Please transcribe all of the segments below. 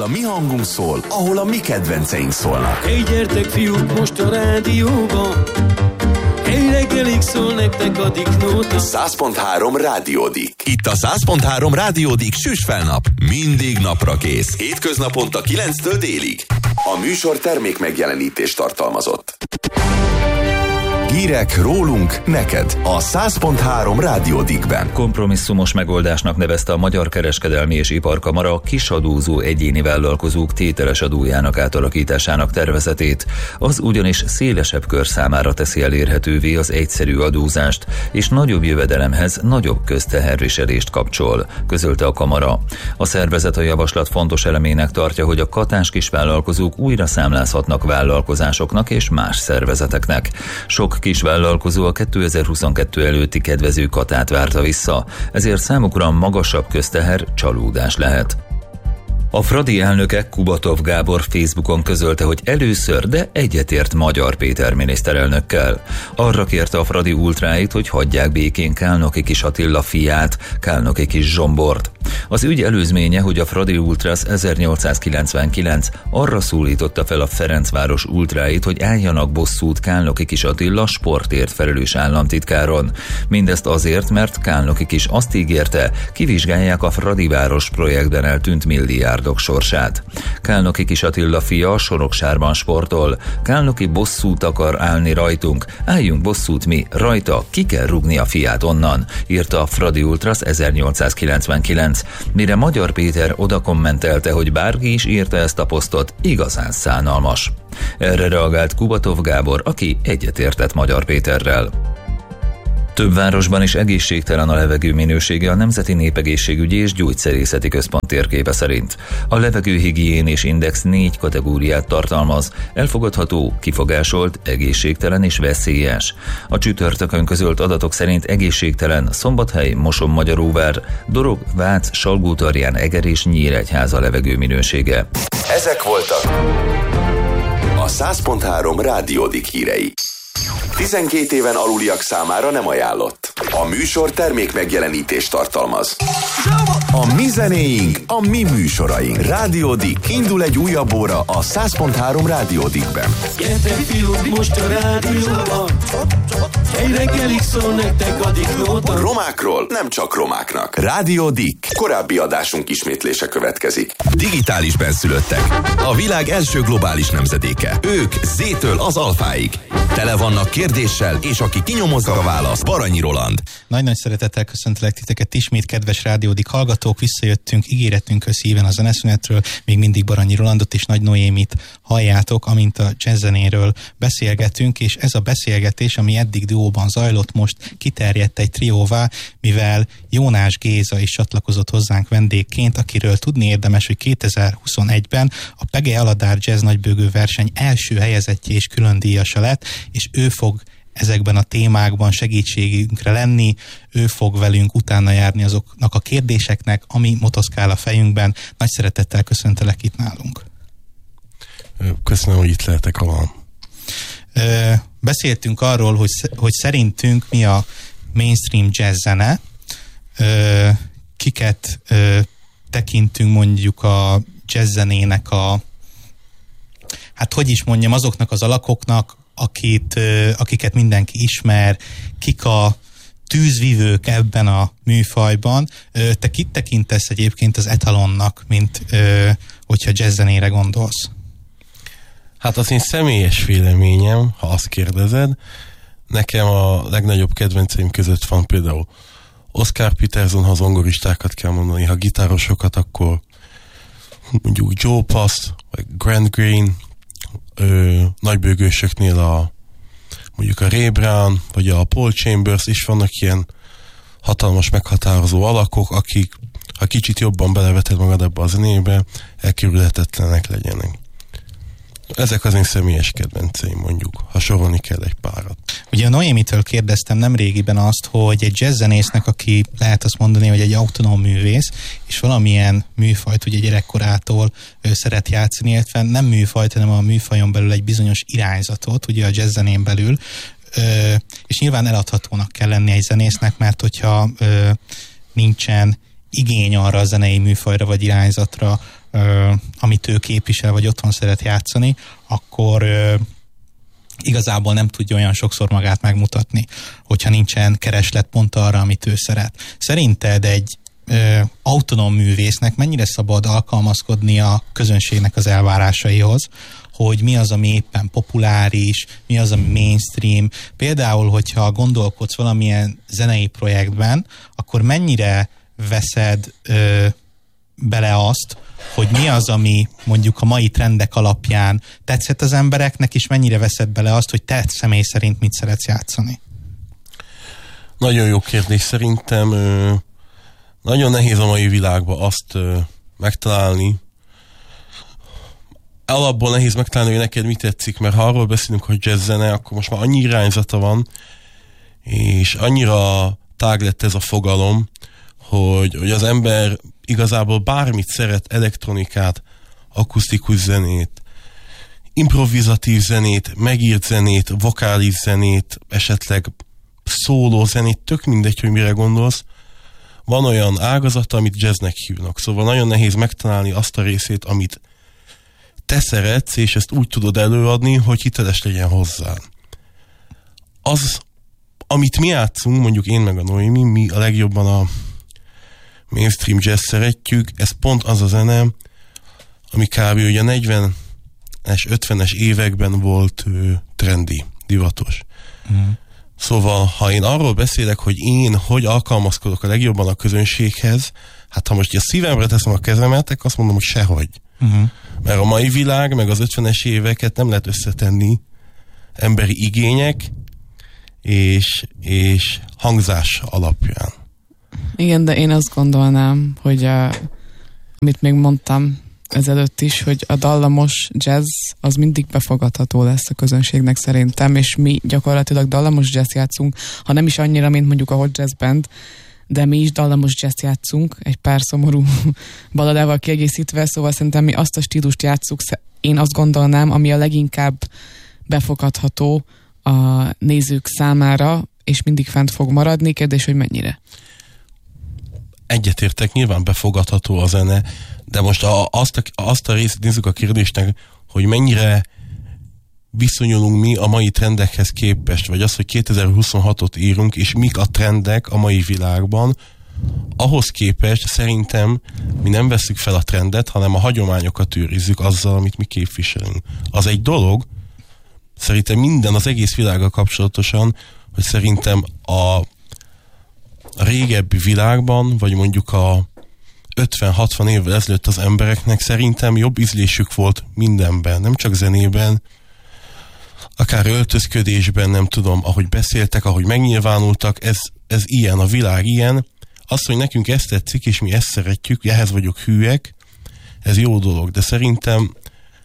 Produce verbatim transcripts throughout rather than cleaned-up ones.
ahol a mi hangunk szól, ahol a mi kedvenceink szólnak. Hey, gyertek fiúk, most a rádióban, hey, reggelig szól nektek a Dick-nóta. száz pont három Rádió Dick. Itt a száz pont három Rádió Dick süsfelnap. Mindig napra kész. Hétköznaponta kilenctől délig. A műsor termék megjelenítést tartalmazott. Hírek rólunk, neked a száz pont három Rádió Dickben. Kompromisszumos megoldásnak nevezte a Magyar Kereskedelmi és Iparkamara kisadózó egyéni vállalkozók tételes adójának átalakításának tervezetét. Az ugyanis szélesebb kör számára teszi elérhetővé az egyszerű adózást, és nagyobb jövedelemhez nagyobb közteherviselést kapcsol, közölte a Kamara. A szervezet a javaslat fontos elemének tartja, hogy a katás kisvállalkozók újra számlázhatnak vállalkozásoknak és más szervezeteknek. Sok kisvállalkozó a kétezer-huszonkettő előtti kedvező katát várta vissza, ezért számukra magasabb közteher csalódás lehet. A Fradi elnöke, Kubatov Gábor Facebookon közölte, hogy először, de egyetért Magyar Péter miniszterelnökkel. Arra kérte a Fradi ultráit, hogy hagyják békén Kálnoki Kis Attila fiát, Kálnoki Kis Zsombort. Az ügy előzménye, hogy a Fradi Ultras ezernyolcszázkilencvenkilenc arra szólította fel a Ferencváros ultráit, hogy álljanak bosszút Kálnoki Kis Attila sportért felelős államtitkáron. Mindezt azért, mert Kálnoki Kis azt ígérte, kivizsgálják a Fradiváros projektben eltűnt milliárdok sorsát. Kálnoki Kis Attila fia Soroksárban sportol. Kálnoki bosszút akar állni rajtunk, álljunk bosszút mi rajta, ki kell rúgni a fiát onnan, írta a Fradi Ultras ezernyolcszázkilencvenkilenc. Mire Magyar Péter oda kommentelte, hogy bárki is írta ezt a posztot, igazán szánalmas. Erre reagált Kubatov Gábor, aki egyetértett Magyar Péterrel. Több városban is egészségtelen a levegő minősége a Nemzeti Népegészségügyi és Gyógyszerészeti Központ térképe szerint. A levegőhigiénés index négy kategóriát tartalmaz: elfogadható, kifogásolt, egészségtelen és veszélyes. A csütörtökön közölt adatok szerint egészségtelen Szombathely, Moson-Magyaróvár, Dorog, Vác, Salgótarján, Eger és Nyíregyháza levegő minősége. Ezek voltak a száz pont három Rádió Dick hírei. tizenkét éven aluliak számára nem ajánlott. A műsor termék megjelenítést tartalmaz. A mi zenéink, a mi műsoraink. Rádió Dick. Indul egy újabb óra a száz pont három Rádió Dickben. Gyertek fiúk, most a rádióban, egy reggelig szól nektek a Dick-nóta. Romákról nem csak romáknak. Rádió Dick. Korábbi adásunk ismétlése következik. Digitális benszülöttek. A világ első globális nemzedéke. Ők Z-től az alfáig. Tele vannak kérdéssel, és aki kinyomozza a választ, Baranyi Roland. Nagy-nagy szeretettel köszöntelek titeket ismét, kedves Rádió Dick hallgatók, visszajöttünk ígéretünkhöz híven a zeneszünetről, még mindig Baranyi Rolandot és Nagy Noémit halljátok, amint a jazzzenéről beszélgetünk, és ez a beszélgetés, ami eddig duóban zajlott, most kiterjedt egy trióvá, mivel Jónás Géza is csatlakozott hozzánk vendégként, akiről tudni érdemes, hogy kétezer-huszonegyben a Pege Aladár Jazz nagybőgő verseny első helyezettje és külön díjasa lett, és ő fog ezekben a témákban segítségünkre lenni, ő fog velünk utána járni azoknak a kérdéseknek, ami motoszkál a fejünkben. Nagy szeretettel köszöntelek itt nálunk. Köszönöm, hogy itt lehetek, Roland. Beszéltünk arról, hogy, hogy szerintünk mi a mainstream jazz zene, kiket tekintünk mondjuk a jazz zenének a, hát hogy is mondjam, azoknak az alakoknak, akit, akiket mindenki ismer, kik a tűzvivők ebben a műfajban. Te kit tekintesz egyébként az etalonnak, mint hogyha jazzzenére gondolsz? Hát az én személyes véleményem, ha azt kérdezed, nekem a legnagyobb kedvenceim között van például Oscar Peterson, ha zongoristákat kell mondani, ha gitárosokat, akkor mondjuk Joe Pass, vagy Grant Green, Ö, nagybőgősöknél a mondjuk a Ray Brown, vagy a Paul Chambers is vannak ilyen hatalmas meghatározó alakok, akik, ha kicsit jobban beleveted magad ebbe a zenébe, elkerülhetetlenek legyenek. Ezek az én személyes kedvenceim, mondjuk, ha sorolni kell egy párat. Ugye a Noémitől kérdeztem nemrégiben azt, hogy egy jazzzenésznek, aki lehet azt mondani, hogy egy autonóm művész, és valamilyen műfajt ugye gyerekkorától ő szeret játszani, illetve nem műfajt, hanem a műfajon belül egy bizonyos irányzatot, ugye a jazzzenén belül, és nyilván eladhatónak kell lenni egy zenésznek, mert hogyha nincsen igény arra a zenei műfajra vagy irányzatra, ö, amit ő képvisel, vagy otthon szeret játszani, akkor ö, igazából nem tudja olyan sokszor magát megmutatni, hogyha nincsen kereslet pont arra, amit ő szeret. Szerinted egy ö, autonóm művésznek mennyire szabad alkalmazkodni a közönségnek az elvárásaihoz, hogy mi az, ami éppen populáris, mi az, ami mainstream. Például, hogyha gondolkodsz valamilyen zenei projektben, akkor mennyire veszed ö, bele azt, hogy mi az, ami mondjuk a mai trendek alapján tetszett az embereknek, és mennyire veszed bele azt, hogy te személy szerint mit szeretsz játszani? Nagyon jó kérdés. Szerintem ö, nagyon nehéz a mai világban azt ö, megtalálni. Alapból nehéz megtalálni, hogy neked mi tetszik, mert ha arról beszélünk, hogy jazz zene, akkor most már annyi irányzata van, és annyira tág lett ez a fogalom, hogy, hogy az ember igazából bármit szeret, elektronikát, akusztikus zenét, improvizatív zenét, megírt zenét, vokális zenét, esetleg szóló zenét, tök mindegy, hogy mire gondolsz. Van olyan ágazata, amit jazznek hívnak, szóval nagyon nehéz megtalálni azt a részét, amit te szeretsz, és ezt úgy tudod előadni, hogy hiteles legyen hozzá. Az, amit mi játszunk, mondjuk én meg a Noémi, mi a legjobban a mainstream jazz szeretjük, ez pont az a zene, ami kb. Ugye a negyvenes, ötvenes években volt ő, trendi, divatos. Mm. Szóval, ha én arról beszélek, hogy én hogy alkalmazkodok a legjobban a közönséghez, hát ha most a szívemre teszem a kezemet, akkor azt mondom, hogy sehogy. Uh-huh. Mert a mai világ, meg az ötvenes éveket nem lehet összetenni emberi igények és, és hangzás alapján. Igen, de én azt gondolnám, hogy a, amit még mondtam ezelőtt is, hogy a dallamos jazz az mindig befogadható lesz a közönségnek szerintem, és mi gyakorlatilag dallamos jazz játszunk, ha nem is annyira, mint mondjuk a hot jazz band, de mi is dallamos jazz játszunk, egy pár szomorú baladával kiegészítve, szóval szerintem mi azt a stílust játszunk, én azt gondolnám, ami a leginkább befogadható a nézők számára, és mindig fent fog maradni, kérdés, hogy mennyire. Egyetértek, nyilván befogadható a zene, de most a, azt, a, azt a részt nézzük a kérdésnek, hogy mennyire viszonyulunk mi a mai trendekhez képest, vagy az, hogy kétezer-huszonhatot írunk, és mik a trendek a mai világban, ahhoz képest szerintem mi nem vesszük fel a trendet, hanem a hagyományokat őrizzük azzal, amit mi képviselünk. Az egy dolog, szerintem minden az egész világgal kapcsolatosan, hogy szerintem a régebbi világban, vagy mondjuk a ötven-hatvan évvel ezelőtt az embereknek szerintem jobb ízlésük volt mindenben, nem csak zenében, akár öltözködésben, nem tudom, ahogy beszéltek, ahogy megnyilvánultak, ez, ez ilyen, a világ ilyen. Az, hogy nekünk ezt tetszik, és mi ezt szeretjük, ehhez vagyok hűek, ez jó dolog, de szerintem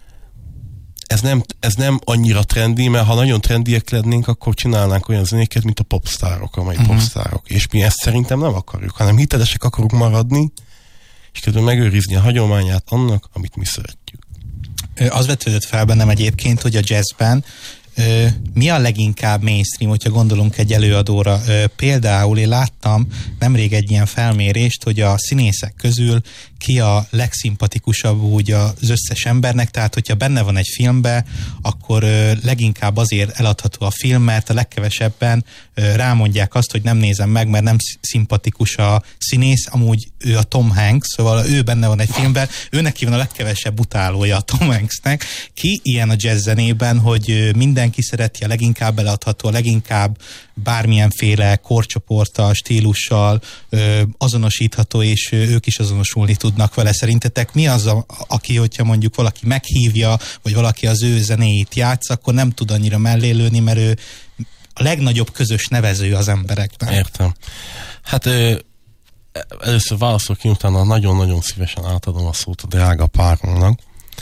ez nem, ez nem annyira trendi, mert ha nagyon trendiek lennénk, akkor csinálnánk olyan zenéket, mint a popstárok, a mai uh-huh. popstárok. És mi ezt szerintem nem akarjuk, hanem hitelesek akarunk maradni, és közben megőrizni a hagyományát annak, amit mi szeretjük. Az vetődött fel bennem egyébként, hogy a jazzben mi a leginkább mainstream, hogyha gondolunk egy előadóra. Például én láttam nemrég egy ilyen felmérést, hogy a színészek közül ki a legszimpatikusabb úgy az összes embernek, tehát hogyha benne van egy filmbe, akkor leginkább azért eladható a film, mert a legkevesebben rámondják azt, hogy nem nézem meg, mert nem szimpatikus a színész, amúgy ő a Tom Hanks, szóval ő benne van egy filmben, őnek ki van a legkevesebb utálója a Tom Hanksnek. Ki ilyen a jazz zenében, hogy mindenki szereti, a leginkább eladható, a leginkább bármilyenféle korcsoporttal, stílussal azonosítható, és ők is azonosulni tudnak vele. Szerintetek mi az, a, aki, hogyha mondjuk valaki meghívja, vagy valaki az ő zenéjét játsz, akkor nem tud annyira mellélőni, mert ő a legnagyobb közös nevező az emberekben. Értem. Hát ö, először válaszolok ki, utána nagyon-nagyon szívesen átadom a szót a drága páromnak.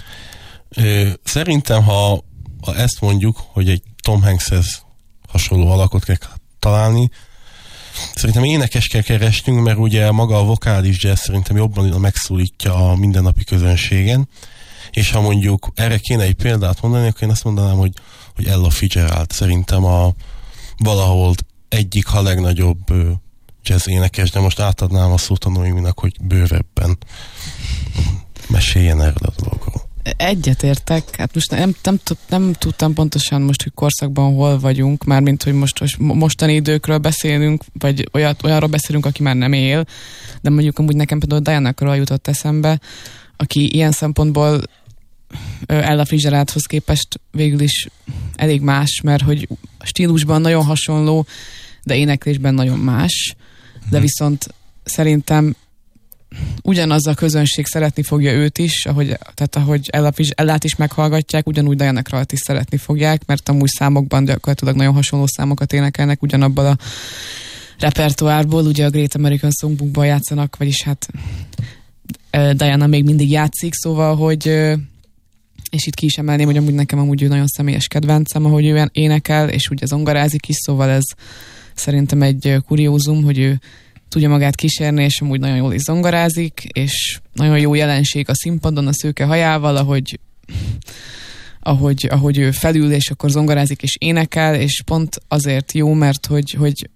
Ö, szerintem, ha, ha ezt mondjuk, hogy egy Tom Hankshez hasonló alakot kell találni, szerintem énekes kell keresnünk, mert ugye maga a vokális jazz szerintem jobban megszólítja a mindennapi közönségen, és ha mondjuk erre kéne egy példát mondani, akkor én azt mondanám, hogy, hogy Ella Fitzgerald szerintem a valahol egyik, ha legnagyobb jazz énekes, de most átadnám a szót a Noéminak, hogy bővebben meséljen erről a dologról. Egyetértek, hát most nem, nem, nem tudtam pontosan most, hogy korszakban hol vagyunk, mármint, hogy most, most mostani időkről beszélünk, vagy olyat, olyanról beszélünk, aki már nem él, de mondjuk amúgy nekem például Diana-król jutott eszembe, aki ilyen szempontból Ella Fitzgeraldhoz képest végül is elég más, mert hogy stílusban nagyon hasonló, de éneklésben nagyon más, de viszont szerintem ugyanaz a közönség szeretni fogja őt is, ahogy, tehát ahogy Ella, Ellát is meghallgatják, ugyanúgy Diana Krallt is szeretni fogják, mert amúgy számokban gyakorlatilag nagyon hasonló számokat énekelnek ugyanabban a repertoárból, ugye a Great American Songbookban játszanak, vagyis hát Diana még mindig játszik, szóval, hogy és itt ki is emelném, hogy amúgy nekem amúgy ő nagyon személyes kedvencem, ahogy ő énekel, és ugye zongorázik is, szóval ez szerintem egy kuriózum, hogy ő tudja magát kísérni, és amúgy nagyon jól is zongorázik, és nagyon jó jelenség a színpadon a szőke hajával, ahogy, ahogy, ahogy ő felül, és akkor zongorázik és énekel, és pont azért jó, mert hogy, hogy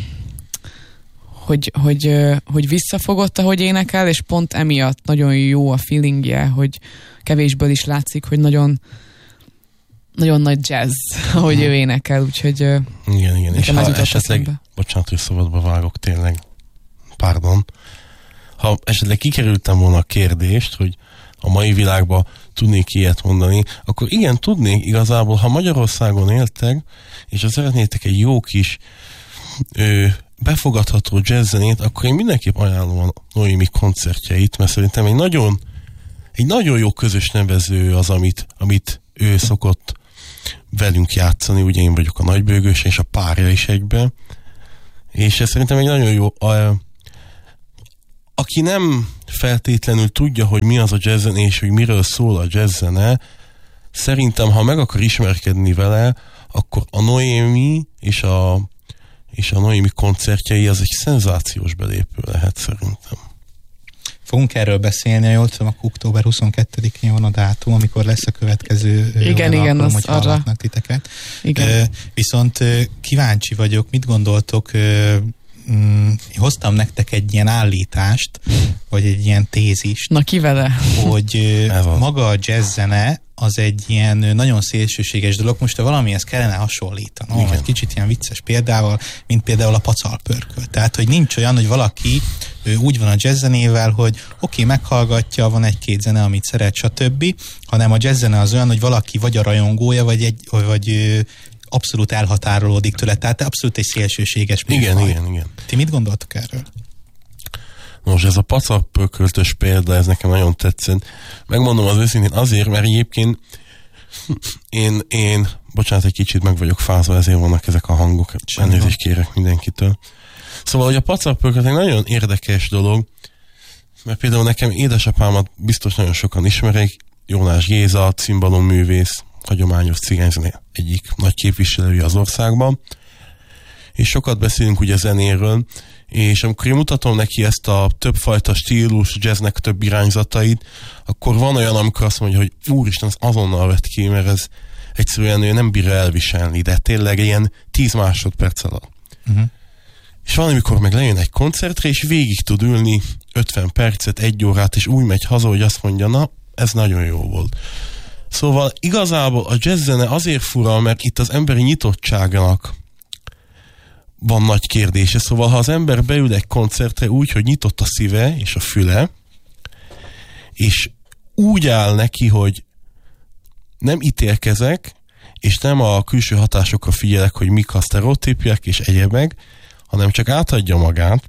hogy, hogy, hogy visszafogott, ahogy énekel, és pont emiatt nagyon jó a feelingje, hogy kevésből is látszik, hogy nagyon nagyon nagy jazz, ahogy ő énekel, úgyhogy igen, igen, és ha esetleg, eszembe. Bocsánat, hogy szabadba vágok tényleg, pardon, ha esetleg kikerültem volna a kérdést, hogy a mai világban tudnék ilyet mondani, akkor igen, tudnék igazából, ha Magyarországon éltek, és ha szeretnétek egy jó kis ö, befogadható jazzzenét, akkor én mindenképp ajánlom a Noémi koncertjeit, mert szerintem egy nagyon, egy nagyon jó közös nevező az, amit, amit ő szokott velünk játszani, ugye én vagyok a nagybőgős, és a párja is egybe, és ez szerintem egy nagyon jó, a, aki nem feltétlenül tudja, hogy mi az a jazzzene, és hogy miről szól a jazzzene, szerintem, ha meg akar ismerkedni vele, akkor a Noémi és a és a Noémi koncertjei az egy szenzációs belépő lehet szerintem. Fogunk erről beszélni, jól tudom, akkor október huszonkettedikén van a dátum, amikor lesz a következő igen, igen, alkalom, hogy hallgatnak titeket. Igen. Uh, viszont uh, kíváncsi vagyok, mit gondoltok, uh, um, hoztam nektek egy ilyen állítást, vagy egy ilyen tézist. Na ki vele? Hogy uh, maga a jazzzene az egy ilyen nagyon szélsőséges dolog. Most ha valamihez kellene hasonlítanom, egy kicsit ilyen vicces példával, mint például a pacalpörköl. Tehát, hogy nincs olyan, hogy valaki ő úgy van a jazzzenével, hogy oké, okay, meghallgatja, van egy-két zene, amit szeret, stb., hanem a jazzzene az olyan, hogy valaki vagy a rajongója, vagy, egy, vagy ő, abszolút elhatárolódik tőle. Tehát abszolút egy szélsőséges műfaj. Igen, igen, igen. Ti mit gondoltok erről? Nos, ez a pacalpörköltös példa, ez nekem nagyon tetszett. Megmondom az őszintén azért, mert egyébként én, én, bocsánat, egy kicsit meg vagyok fázva, ezért vannak ezek a hangok. Elnézést kérek mindenkitől. Szóval, hogy a pacalpörkölt egy nagyon érdekes dolog, mert például nekem édesapámat biztos nagyon sokan ismerik, Jónás Géza, cimbalom-művész, hagyományos cigányzene egyik nagy képviselője az országban, és sokat beszélünk ugye zenéről, és amikor én mutatom neki ezt a többfajta stílus, jazznek több irányzatait, akkor van olyan, amikor azt mondja, hogy úristen, az azonnal vett ki, mert ez egyszerűen ő nem bírja elviselni, de tényleg ilyen tíz másodperc alatt. Uh-huh. És van, amikor meg lejön egy koncertre, és végig tud ülni ötven percet, egy órát, és úgy megy haza, hogy azt mondja, na, ez nagyon jó volt. Szóval igazából a jazzzene azért fura, mert itt az emberi nyitottságnak van nagy kérdése. Szóval, ha az ember beül egy koncertre úgy, hogy nyitott a szíve és a füle, és úgy áll neki, hogy nem ítélkezek, és nem a külső hatásokra figyelek, hogy mik a sztereotípiák és egyebek, hanem csak átadja magát,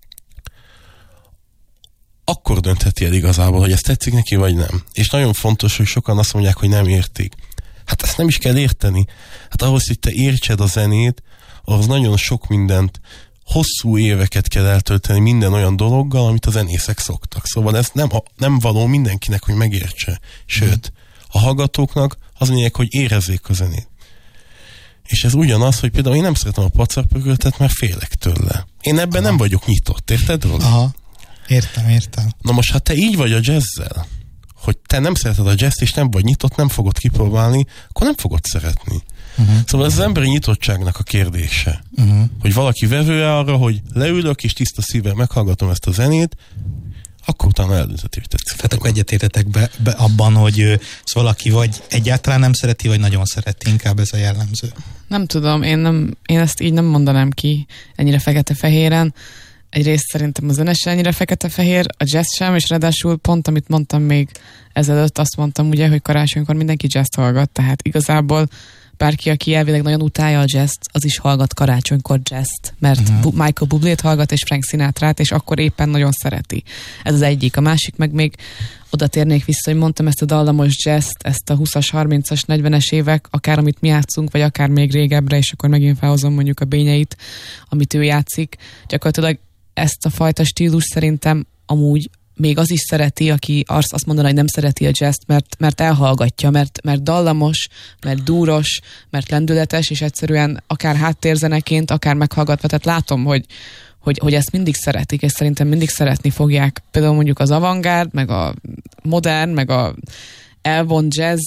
akkor döntheti el igazából, hogy ez tetszik neki, vagy nem. És nagyon fontos, hogy sokan azt mondják, hogy nem értik. Hát ezt nem is kell érteni. Hát ahhoz, hogy te értsed a zenét, ahhoz nagyon sok mindent, hosszú éveket kell eltölteni minden olyan dologgal, amit a zenészek szoktak. Szóval ez nem, nem való mindenkinek, hogy megértse. Sőt, a hallgatóknak az lényeg, hogy érezzék a zenét. És ez ugyanaz, hogy például én nem szeretem a pacalpörköltet, mert félek tőle. Én ebben Aha. nem vagyok nyitott, érted róla? Aha, értem, értem. Na most, ha te így vagy a jazzzel, hogy te nem szereted a jazzt, és nem vagy nyitott, nem fogod kipróbálni, akkor nem fogod szeretni. Uh-huh. Szóval ez az emberi nyitottságnak a kérdése. Uh-huh. Hogy valaki vevő arra, hogy leülök, és tiszta szívvel meghallgatom ezt a zenét, akkor utána eldönteti, hogy tetszik. Tehát akkor egyetértetek be, be abban, hogy ö, szóval valaki vagy egyáltalán nem szereti, vagy nagyon szereti, inkább ez a jellemző. Nem tudom, én, nem, én ezt így nem mondanám ki ennyire fekete-fehéren. Egyrészt szerintem a zene sem ennyire fekete-fehér, a jazz sem, és ráadásul pont, amit mondtam még ezelőtt, azt mondtam ugye, hogy karácsonykor mindenki jazzt hallgat, tehát igazából bárki, aki elvileg nagyon utálja a jazzt, az is hallgat karácsonykor jazzt, mert uh-huh. Bu- Michael Bublét hallgat, és Frank Sinatrát, és akkor éppen nagyon szereti. Ez az egyik. A másik meg még oda térnék vissza, hogy mondtam ezt a dallamos jazzt, ezt a húszas, harmincas, negyvenes évek, akár amit mi játszunk, vagy akár még régebbre, és akkor megint felhozom mondjuk a bényeit, amit ő játszik. Gyakorlatilag ezt a fajta stílus szerintem amúgy még az is szereti, aki azt, azt mondaná, hogy nem szereti a jazzt, mert, mert elhallgatja, mert, mert dallamos, mert dúros, mert lendületes, és egyszerűen akár háttérzeneként, akár meghallgatva, tehát látom, hogy, hogy, hogy ezt mindig szeretik, és szerintem mindig szeretni fogják. Például mondjuk az avantgárd, meg a modern, meg a elvont jazz,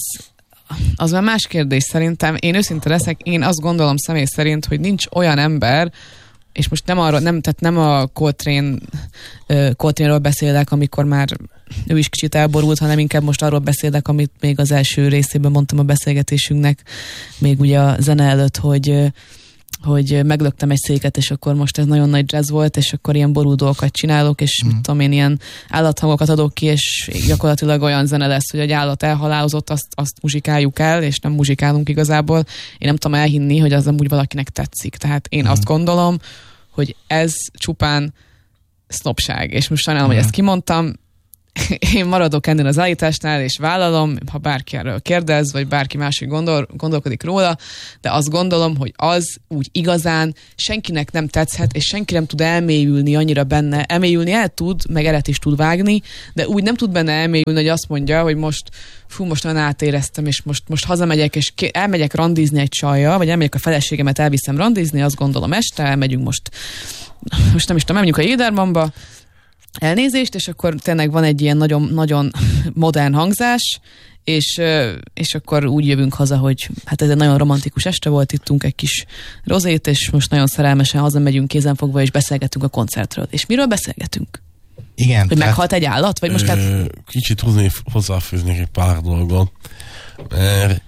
az már más kérdés szerintem. Én őszinte leszek, én azt gondolom személy szerint, hogy nincs olyan ember, és most nem arra, nem, tehát nem a Coltrane, uh, Coltrane-ről beszélek, amikor már ő is kicsit elborult, hanem inkább most arról beszélek, amit még az első részében mondtam a beszélgetésünknek, még ugye a zene előtt, hogy, hogy meglöktem egy széket, és akkor most ez nagyon nagy jazz volt, és akkor ilyen ború dolgokat csinálok, és mm. mit tudom én, ilyen állathangokat adok ki, és gyakorlatilag olyan zene lesz, hogy egy állat elhalálozott, azt, azt muzsikáljuk el, és nem muzsikálunk igazából. Én nem tudom elhinni, hogy az amúgy valakinek tetszik. Tehát én mm. azt gondolom, hogy ez csupán sznobság. És most sajnálom, mm. hogy ezt kimondtam. Én maradok ennél az állításnál, és vállalom, ha bárki erről kérdez, vagy bárki másik gondol, gondolkodik róla, de azt gondolom, hogy az úgy igazán senkinek nem tetszhet, és senki nem tud elmélyülni annyira benne. Elmélyülni el tud, meg elet is tud vágni, de úgy nem tud benne elmélyülni, hogy azt mondja, hogy most fú, most nagyon átéreztem, és most, most hazamegyek, és ké- elmegyek randizni egy csajjal, vagy elmegyek a feleségemet, elviszem randizni, azt gondolom este, elmegyünk most, most nem is tudom, elmegyünk a Jéderbanba, elnézést, és akkor tényleg van egy ilyen nagyon, nagyon modern hangzás, és, és akkor úgy jövünk haza, hogy hát ez egy nagyon romantikus este volt, ittunk egy kis rozét, és most nagyon szerelmesen hazamegyünk kézenfogva, és beszélgetünk a koncertről. És miről beszélgetünk? Igen. Hogy tehát... meghalt egy állat? Vagy most tehát... Kicsit húzni, hozzáfűznék egy pár dolgot. Mert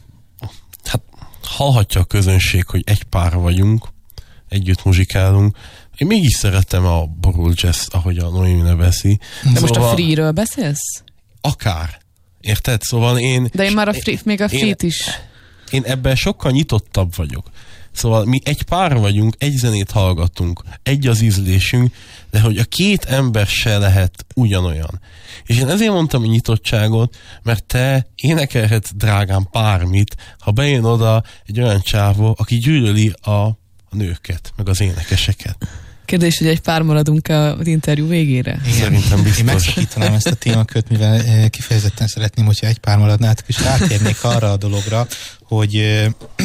hát hallhatja a közönség, hogy egy pár vagyunk, együtt muzsikálunk. Én mégis szeretem a borul jazz, ahogy a Noémi nevezi. De szóval most a free-ről beszélsz? Akár. Érted? Szóval én... De én már a free, még a free-t is... Én ebben sokkal nyitottabb vagyok. Szóval mi egy pár vagyunk, egy zenét hallgatunk, egy az ízlésünk, de hogy a két ember se lehet ugyanolyan. És én ezért mondtam a nyitottságot, mert te énekelhetsz, drágám, bármit, ha bejön oda egy olyan csávó, aki gyűlöli a, a nőket, meg az énekeseket. Kérdés, hogy egy pár maradunk az interjú végére? Igen. Szerintem biztos. Én megszakítanám ezt a témakört, mivel kifejezetten szeretném, hogyha egy pár maradnátok, és rátérnék arra a dologra, hogy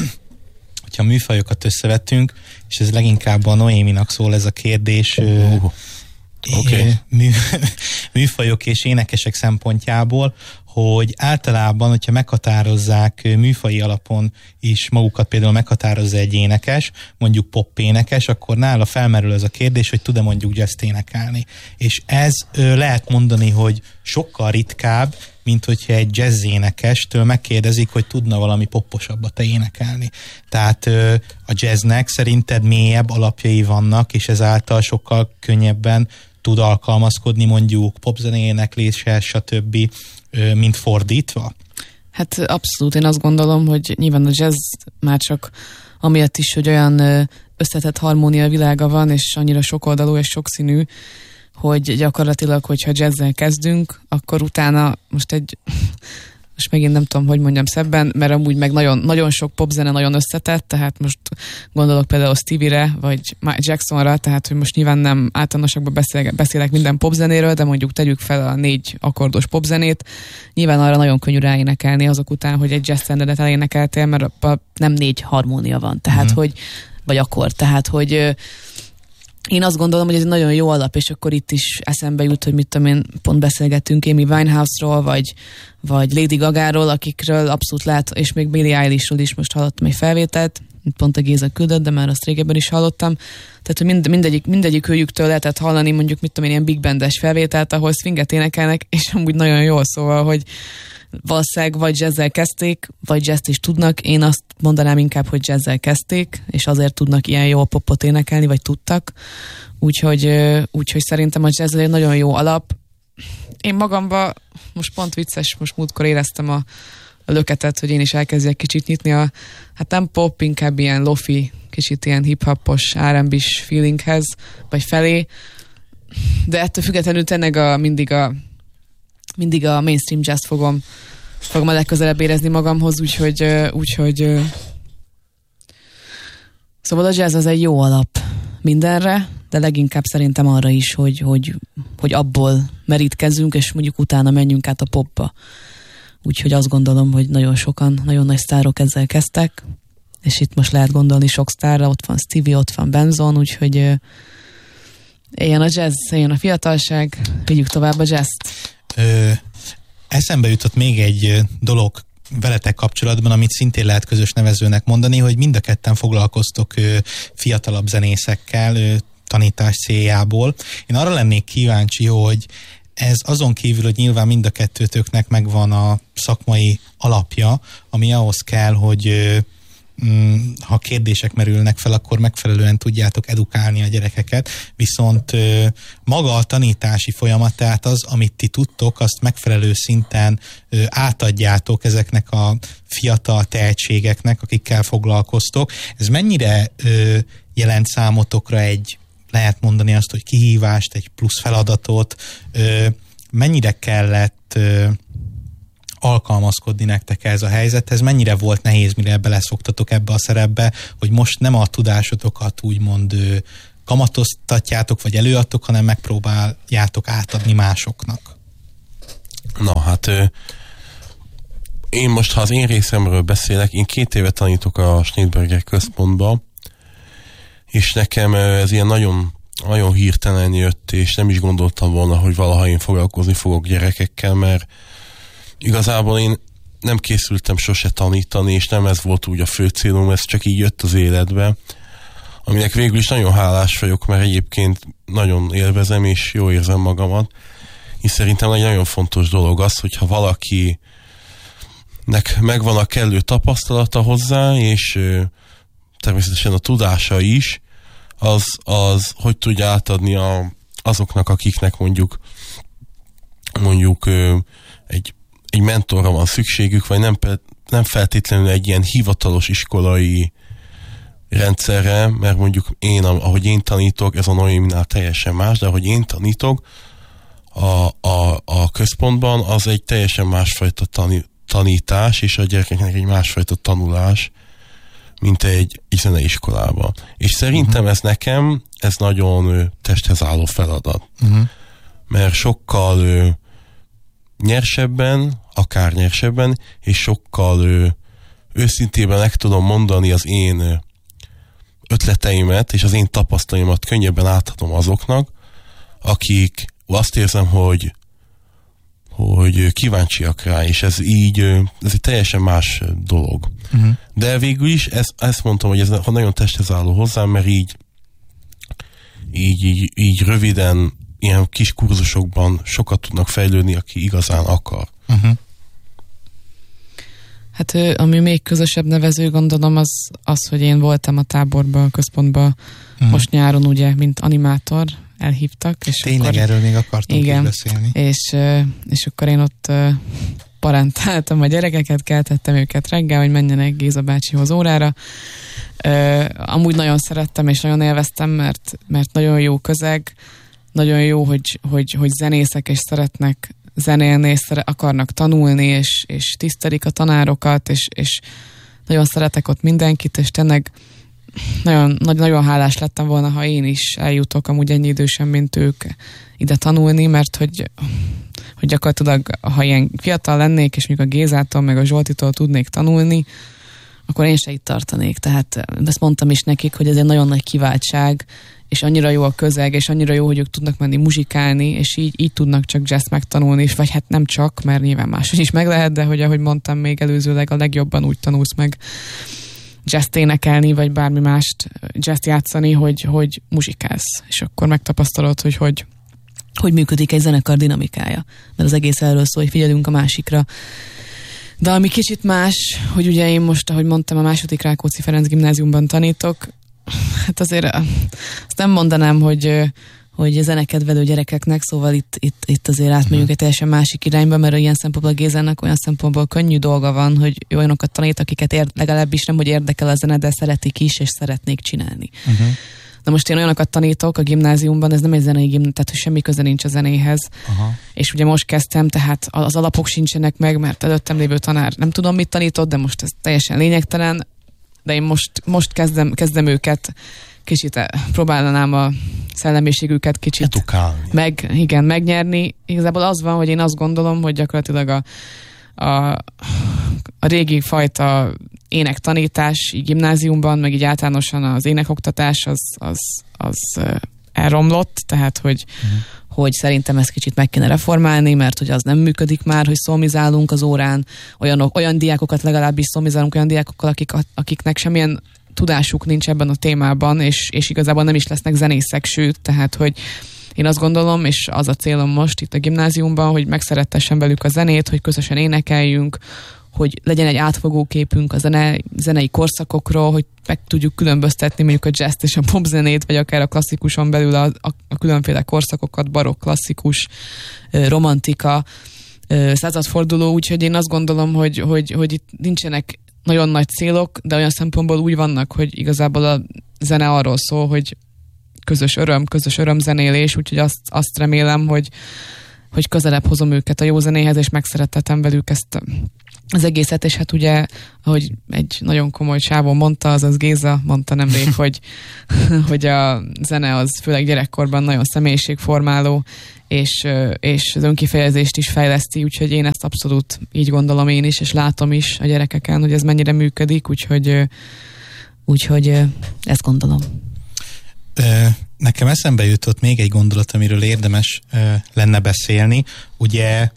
hogyha műfajokat összevettünk, és ez leginkább a Noéminak szól ez a kérdés, uh, okay. mű, műfajok és énekesek szempontjából, hogy általában, hogyha meghatározzák műfaji alapon is magukat, például meghatározza egy énekes, mondjuk pop énekes, akkor nála felmerül ez a kérdés, hogy tud-e mondjuk jazzt énekelni. És ez ö, lehet mondani, hogy sokkal ritkább, mint hogyha egy jazz énekestől megkérdezik, hogy tudna valami popposabbat te énekelni. Tehát ö, a jazznek szerinted mélyebb alapjai vannak, és ezáltal sokkal könnyebben tud alkalmazkodni mondjuk popzenei énekléshez, stb., mint fordítva? Hát abszolút, én azt gondolom, hogy nyilván a jazz már csak amiatt is, hogy olyan összetett harmónia világa van, és annyira sokoldalú és sokszínű, hogy gyakorlatilag, hogyha jazzzel kezdünk, akkor utána most egy... most megint nem tudom, hogy mondjam szebben, mert amúgy meg nagyon, nagyon sok popzene nagyon összetett, tehát most gondolok például Stevie-re, vagy Jacksonra, tehát hogy most nyilván nem általánosakban beszélek, beszélek minden popzenéről, de mondjuk tegyük fel a négy akkordos popzenét, nyilván arra nagyon könnyű ráénekelni azok után, hogy egy jazz standardet elénekeltél, mert nem négy harmónia van, tehát mm. hogy, vagy akkor, tehát hogy én azt gondolom, hogy ez egy nagyon jó alap, és akkor itt is eszembe jut, hogy mit tudom én, pont beszélgettünk Amy Winehouse-ról, vagy, vagy Lady Gagáról, akikről abszolút lát, és még Billie Eilishről is most hallottam egy felvételt, pont a Géza küldött, de már azt régebben is hallottam. Tehát, hogy mind, mindegyik, mindegyik őjüktől lehetett hallani mondjuk, mit tudom én, ilyen big bandes felvételt, ahol swinget énekelnek, és amúgy nagyon jól, szóval, hogy valószínűleg vagy jazzzel kezdték, vagy jazzt is tudnak. Én azt mondanám inkább, hogy jazzzel kezdték, és azért tudnak ilyen jól popot énekelni, vagy tudtak. Úgyhogy, úgyhogy szerintem a jazz egy nagyon jó alap. Én magamban, most pont vicces, most múltkor éreztem a, a löketet, hogy én is elkezdjek kicsit nyitni a, hát nem pop, inkább ilyen lofi, kicsit ilyen hip-hopos, er and bé-s feelinghez, vagy felé. De ettől függetlenül tényleg a, mindig a mindig a mainstream jazz fogom, fogom a legközelebb érezni magamhoz, úgyhogy, úgyhogy szóval a jazz az egy jó alap mindenre, de leginkább szerintem arra is, hogy, hogy, hogy abból merítkezzünk, és mondjuk utána menjünk át a popba. Úgyhogy azt gondolom, hogy nagyon sokan, nagyon nagy sztárok ezzel kezdtek, és itt most lehet gondolni sok sztárra, ott van Stevie, ott van Benson, úgyhogy éljen a jazz, éljen a fiatalság, vigyük tovább a jazzt. Ö, eszembe jutott még egy dolog veletek kapcsolatban, amit szintén lehet közös nevezőnek mondani, hogy mind a ketten foglalkoztok ö, fiatalabb zenészekkel ö, tanítás céljából. Én arra lennék kíváncsi, hogy ez azon kívül, hogy nyilván mind a kettőtöknek megvan a szakmai alapja, ami ahhoz kell, hogy ö, ha kérdések merülnek fel, akkor megfelelően tudjátok edukálni a gyerekeket, viszont ö, maga a tanítási folyamat, tehát az, amit ti tudtok, azt megfelelő szinten ö, átadjátok ezeknek a fiatal tehetségeknek, akikkel foglalkoztok. Ez mennyire ö, jelent számotokra egy, lehet mondani azt, hogy kihívást, egy plusz feladatot, ö, mennyire kellett ö, alkalmazkodni nektek ez a helyzethez, mennyire volt nehéz, mire beleszoktatok ebbe a szerepbe, hogy most nem a tudásotokat úgymond ö, kamatoztatjátok, vagy előadtok, hanem megpróbáljátok átadni másoknak? Na hát ö, én most, ha az én részemről beszélek, én két éve tanítok a Schneidberger központba, és nekem ez ilyen nagyon, nagyon hirtelen jött, és nem is gondoltam volna, hogy valaha én foglalkozni fogok gyerekekkel, mert igazából én nem készültem sose tanítani, és nem ez volt úgy a fő célom, ez csak így jött az életbe, aminek végül is nagyon hálás vagyok, mert egyébként nagyon élvezem, és jól érzem magamat, és szerintem egy nagyon fontos dolog az, hogyha valakinek megvan a kellő tapasztalata hozzá, és ö, természetesen a tudása is, az, az hogy tudja átadni a, azoknak, akiknek mondjuk mondjuk ö, egy egy mentorra van szükségük, vagy nem, nem feltétlenül egy ilyen hivatalos iskolai rendszerre, mert mondjuk én, ahogy én tanítok, ez a Noéminál teljesen más, de ahogy én tanítok a, a, a központban, az egy teljesen másfajta tani, tanítás, és a gyerekeknek egy másfajta tanulás, mint egy, egy zeneiskolában. És szerintem uh-huh. ez nekem, ez nagyon testhez álló feladat. Uh-huh. Mert sokkal ö, nyersebben, akár nyersebben, és sokkal ö, őszintében meg tudom mondani az én ö, ötleteimet, és az én tapasztalatomat könnyebben átadom azoknak, akik azt érzem, hogy hogy kíváncsiak rá, és ez így, ez egy teljesen más dolog. Uh-huh. De végül is ezt, ezt mondtam, hogy ez nagyon testhez álló hozzám, mert így, így, így, így röviden, ilyen kis kurzusokban sokat tudnak fejlődni, aki igazán akar. Uh-huh. Hát ami még közösebb nevező, gondolom, az, az hogy én voltam a táborban, a központban uh-huh. most nyáron, ugye, mint animátor, elhívtak. És tényleg akkor, erről még akartunk igen, beszélni. És, és akkor én ott parentáltam a gyerekeket, keltettem őket reggel, hogy menjenek Géza bácsihoz órára. Amúgy nagyon szerettem, és nagyon élveztem, mert, mert nagyon jó közeg, nagyon jó, hogy, hogy, hogy zenészek, és szeretnek zenélni, és szere, akarnak tanulni, és, és tisztelik a tanárokat, és, és nagyon szeretek ott mindenkit, és tényleg Nagyon, nagyon hálás lettem volna, ha én is eljutok amúgy ennyi idősen, mint ők ide tanulni, mert hogy, hogy gyakorlatilag, ha ilyen fiatal lennék, és még a Gézától, meg a Zsoltitól tudnék tanulni, akkor én se itt tartanék. Tehát ezt mondtam is nekik, hogy ez egy nagyon nagy kiváltság, és annyira jó a közeg, és annyira jó, hogy ők tudnak menni muzsikálni, és így, így tudnak csak jazz megtanulni, és vagy hát nem csak, mert nyilván máshogy is meg lehet, de hogy ahogy mondtam még előzőleg, a legjobban úgy tanulsz meg jazz-t énekelni, vagy bármi mást jazz játszani, hogy, hogy muzsikálsz, és akkor megtapasztalod, hogy hogy, hogy működik egy zenekar dinamikája. Mert az egész erről szól, hogy figyelünk a másikra. De ami kicsit más, hogy ugye én most, ahogy mondtam, a második Rákóczi Ferenc gimnáziumban tanítok, hát azért azt nem mondanám, hogy, hogy a zenekedvelő gyerekeknek, szóval itt, itt, itt azért átmegyünk egy teljesen másik irányba, mert ilyen szempontból Gézának olyan szempontból könnyű dolga van, hogy olyanokat tanít, akiket ér, legalábbis nem, hogy érdekel a zene, de szeretik is, és szeretnék csinálni. Uh-huh. Na most én olyanokat tanítok a gimnáziumban, ez nem egy zenei gimnázium, tehát hogy semmi köze nincs a zenéhez. Aha. És ugye most kezdtem, tehát az alapok sincsenek meg, mert előttem lévő tanár nem tudom mit tanított, de most ez teljesen lényegtelen, de én most, most kezdem, kezdem őket kicsit próbálnám a szellemiségüket kicsit edukálni. Meg, igen, megnyerni. Igazából az van, hogy én azt gondolom, hogy gyakorlatilag a, a, a régi fajta énektanítás így gimnáziumban, meg így általánosan az énekoktatás az, az, az elromlott, tehát hogy, uh-huh. hogy szerintem ezt kicsit meg kéne reformálni, mert hogy az nem működik már, hogy szomizálunk az órán, olyanok, olyan diákokat legalábbis szomizálunk olyan diákokkal, akik, akiknek semmilyen tudásuk nincs ebben a témában, és, és igazából nem is lesznek zenészek, sőt, tehát hogy én azt gondolom, és az a célom most itt a gimnáziumban, hogy megszerettessem velük a zenét, hogy közösen énekeljünk, hogy legyen egy átfogó képünk a zene, zenei korszakokról, hogy meg tudjuk különböztetni mondjuk a jazz és a popzenét, vagy akár a klasszikuson belül a, a, a különféle korszakokat, barokk, klasszikus, romantika, századforduló, úgyhogy én azt gondolom, hogy, hogy, hogy itt nincsenek nagyon nagy célok, de olyan szempontból úgy vannak, hogy igazából a zene arról szól, hogy közös öröm, közös örömzenélés, úgyhogy azt, azt remélem, hogy, hogy közelebb hozom őket a jó zenéhez, és megszerettetem velük ezt az egészet, és hát ugye, ahogy egy nagyon komoly csávó mondta, azaz Géza mondta nemrég, hogy, hogy a zene az főleg gyerekkorban nagyon személyiségformáló, és, és az önkifejezést is fejleszti, úgyhogy én ezt abszolút így gondolom én is, és látom is a gyerekeken, hogy ez mennyire működik, úgyhogy, úgyhogy ezt gondolom. Nekem eszembe jutott még egy gondolat, amiről érdemes lenne beszélni. Ugye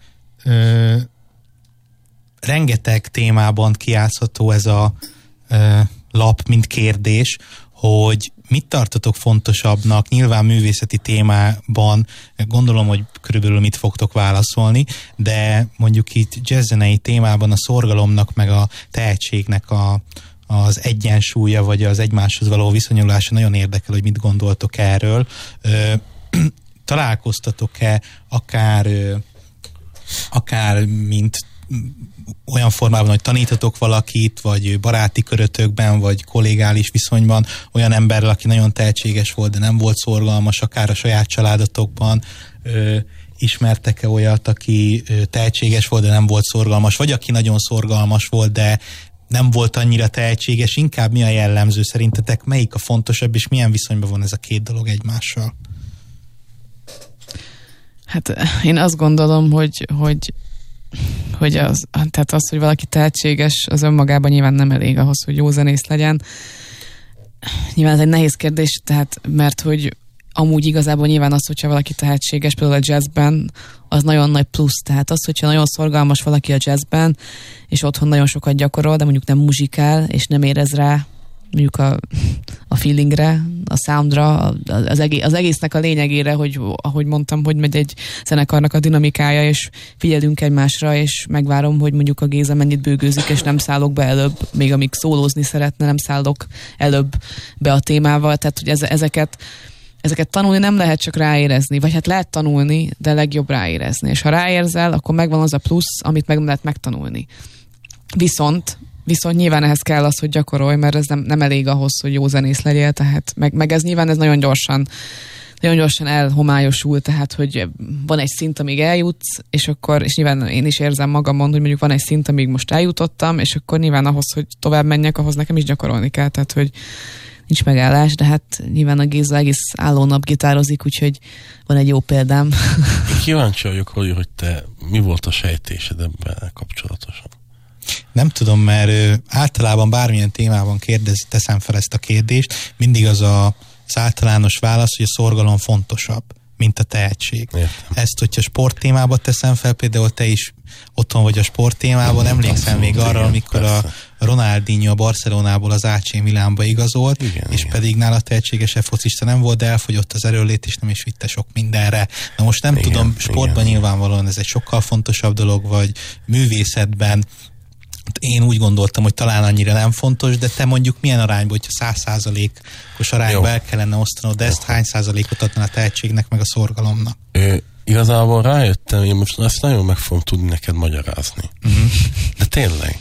rengeteg témában kijátszható ez a lap, mint kérdés, hogy mit tartotok fontosabbnak, nyilván művészeti témában gondolom, hogy körülbelül mit fogtok válaszolni, de mondjuk itt jazzzenei témában a szorgalomnak, meg a tehetségnek a, az egyensúlya, vagy az egymáshoz való viszonyulása nagyon érdekel, hogy mit gondoltok erről. Találkoztatok-e akár, akár mint olyan formában, hogy tanítatok valakit, vagy baráti körötökben, vagy kollégális viszonyban olyan emberrel, aki nagyon tehetséges volt, de nem volt szorgalmas, akár a saját családotokban ö, ismertek-e olyat, aki ö, tehetséges volt, de nem volt szorgalmas, vagy aki nagyon szorgalmas volt, de nem volt annyira tehetséges, inkább mi a jellemző szerintetek, melyik a fontosabb, és milyen viszonyban van ez a két dolog egymással? Hát én azt gondolom, hogy, hogy hogy az, tehát az, hogy valaki tehetséges, az önmagában nyilván nem elég ahhoz, hogy jó zenész legyen. Nyilván ez egy nehéz kérdés, tehát mert hogy amúgy igazából nyilván az, hogyha valaki tehetséges, például a jazzben, az nagyon nagy plusz. Tehát az, hogyha nagyon szorgalmas valaki a jazzben, és otthon nagyon sokat gyakorol, de mondjuk nem muzsikál, és nem érez rá mondjuk a, a feelingre, a soundra, az, egész, az egésznek a lényegére, hogy ahogy mondtam, hogy megy egy zenekarnak a dinamikája, és figyelünk egymásra, és megvárom, hogy mondjuk a Géza mennyit bőgőzik, és nem szállok be előbb, még amíg szólózni szeretne, nem szállok előbb be a témával, tehát hogy ezeket Ezeket tanulni nem lehet csak ráérezni, vagy hát lehet tanulni, de legjobb ráérezni. És ha ráérzel, akkor megvan az a plusz, amit meg lehet megtanulni. Viszont, viszont nyilván ehhez kell az, hogy gyakorolj, mert ez nem, nem elég ahhoz, hogy jó zenész legyél, tehát meg, meg ez nyilván ez nagyon gyorsan, nagyon gyorsan elhomályosul, tehát hogy van egy szint, amíg eljutsz, és akkor, és nyilván én is érzem magamon, hogy mondjuk van egy szint, amíg most eljutottam, és akkor nyilván ahhoz, hogy tovább menjek, ahhoz nekem is gyakorolni kell, tehát hogy nincs megállás, de hát nyilván a Géza egész álló nap gitározik, úgyhogy van egy jó példám. Én kíváncsi vagyok, hogy, hogy te mi volt a sejtésed ebben kapcsolatosan? Nem tudom, mert ö, általában bármilyen témában kérdez, teszem fel ezt a kérdést, mindig az a az általános válasz, hogy a szorgalom fontosabb, mint a tehetség. Értem. Ezt, hogyha sporttémába teszem fel, például te is otthon vagy a sporttémában, emlékszem még arra, igen, amikor persze. a Ronaldinho a Barcelonából az á cé Milánba igazolt, igen, és igen. pedig nála tehetségesebb focista nem volt, de elfogyott az erőlét, és nem is vitte sok mindenre. Na most nem igen, tudom, sportban igen. nyilvánvalóan ez egy sokkal fontosabb dolog, vagy művészetben. Én úgy gondoltam, hogy talán annyira nem fontos, de te mondjuk milyen arányban, hogyha száz százalékos arányban el kellene osztanod, de ezt Jó. hány százalékot adna a tehetségnek, meg a szorgalomnak? Ö, igazából rájöttem, én most ezt nagyon meg fogom tudni neked magyarázni. Uh-huh. De tényleg.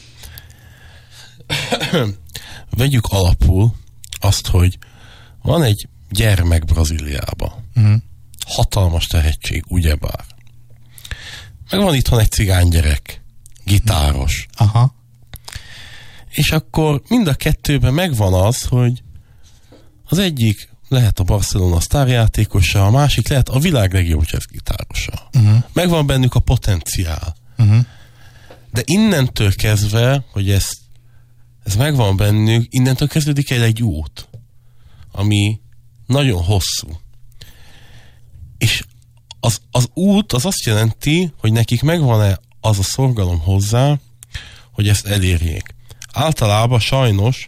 Vegyük alapul azt, hogy van egy gyermek Brazíliában. Uh-huh. Hatalmas tehetség, ugyebár. Meg van itthon egy cigánygyerek, gitáros. Aha. És akkor mind a kettőben megvan az, hogy az egyik lehet a Barcelona sztárjátékosa, a másik lehet a világ legjobb jazzgitárosa. Uh-huh. Megvan bennük a potenciál. Uh-huh. De innentől kezdve, hogy ez, ez megvan bennük, innentől kezdődik el egy út, ami nagyon hosszú. És az, az út az azt jelenti, hogy nekik megvan-e az a szorgalom hozzá, hogy ezt elérjék. Általában sajnos